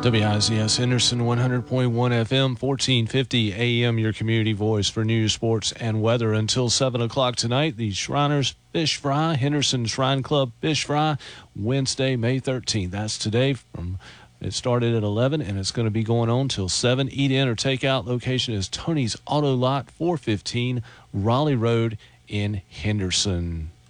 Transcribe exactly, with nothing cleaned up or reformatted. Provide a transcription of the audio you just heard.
W I Z S Henderson one hundred point one F M, fourteen fifty A M, your community voice for news, sports, and weather. Until seven o'clock tonight, the Shriners Fish Fry, Henderson Shrine Club Fish Fry, Wednesday, May thirteenth. That's today. From It started at eleven, and it's going to be going on till seven. Eat in or take out location is Tony's Auto Lot, four fifteen Raleigh Road in Henderson.